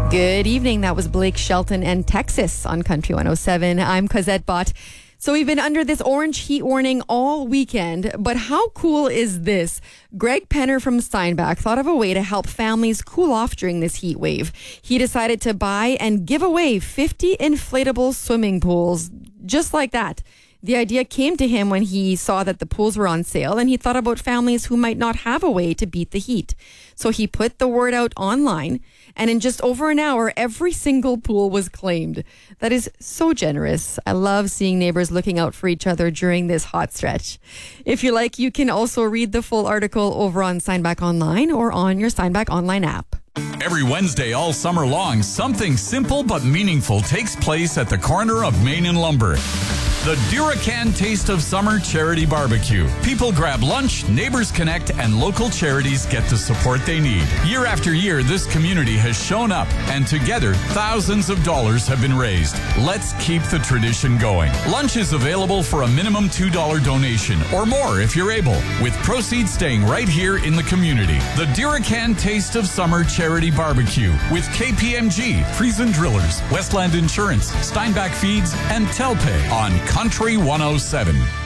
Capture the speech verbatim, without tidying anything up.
Good evening. That was Blake Shelton and Texas on Country one oh seven. I'm Cosette Bott. So we've been under this orange heat warning all weekend, but how cool is this? Greg Penner from Steinbach thought of a way to help families cool off during this heat wave. He decided to buy and give away fifty inflatable swimming pools, just like that. The idea came to him when he saw that the pools were on sale, and he thought about families who might not have a way to beat the heat. So he put the word out online, and in just over an hour, every single pool was claimed. That is so generous. I love seeing neighbors looking out for each other during this hot stretch. If you like, you can also read the full article over on Steinbach Online or on your Steinbach Online app. Every Wednesday all summer long, something simple but meaningful takes place at the corner of Main and Lumber. The Duracan Taste of Summer Charity Barbecue. People grab lunch, neighbors connect, and local charities get the support they need. Year after year, this community has shown up, and together, thousands of dollars have been raised. Let's keep the tradition going. Lunch is available for a minimum two dollars donation, or more if you're able, with proceeds staying right here in the community. The Duracan Taste of Summer Charity Barbecue with K P M G, Friesen Drillers, Westland Insurance, Steinbach Feeds, and Telpay on Country one oh seven.